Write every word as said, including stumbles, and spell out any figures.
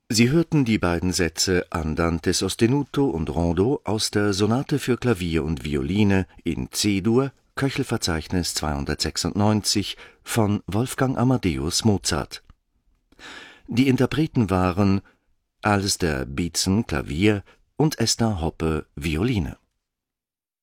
Sie hörten die beiden Sätze Andante sostenuto und Rondo aus der Sonate für Klavier und Violine in C-Dur, Köchelverzeichnis zweihundertsechsundneunzig von Wolfgang Amadeus Mozart. Die Interpreten waren Alistair Beatson, Klavier, und Esther Hoppe, Violine.